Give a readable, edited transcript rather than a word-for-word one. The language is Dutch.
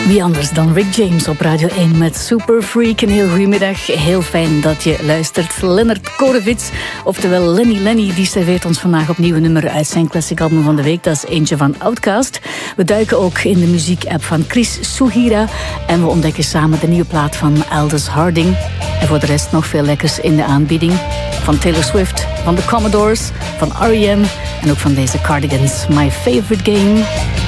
Wie anders dan Rick James op Radio 1 met Super Freak. Een heel goedemiddag. Heel fijn dat je luistert. Leonard Korevits, oftewel Lenny, die serveert ons vandaag opnieuw een nummer uit zijn classic album van de week. Dat is eentje van Outkast. We duiken ook in de muziekapp van Chris Sugira. En we ontdekken samen de nieuwe plaat van Aldous Harding. En voor de rest nog veel lekkers in de aanbieding. Van Taylor Swift, van de Commodores, van R.E.M. en ook van deze Cardigans. My Favorite Game.